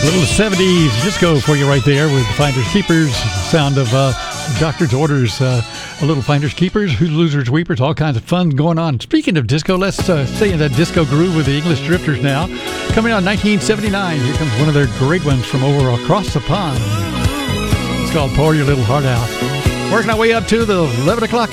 Little 70s disco for you right there with Finders Keepers. Sound of doctor's orders. A little Finders Keepers, Who's Losers Weepers, all kinds of fun going on. Speaking of disco, let's stay in that disco groove with the English Drifters now. Coming out in 1979, here comes one of their great ones from over across the pond. It's called Pour Your Little Heart Out. Working our way up to the 11 o'clock